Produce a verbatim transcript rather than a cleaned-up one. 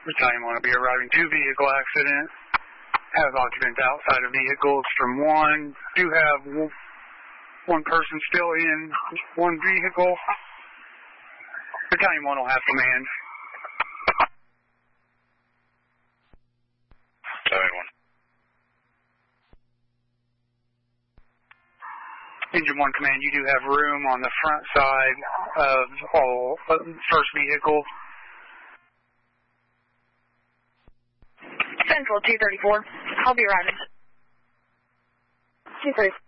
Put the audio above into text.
Battalion one will be arriving to vehicle accident. Have occupants outside of vehicles from one. Do have one person still in one vehicle. Battalion one will have command. Battalion one. Engine one command, you do have room on the front side of all uh, first vehicle. Central two thirty-four. I'll be arriving. two thirty-four.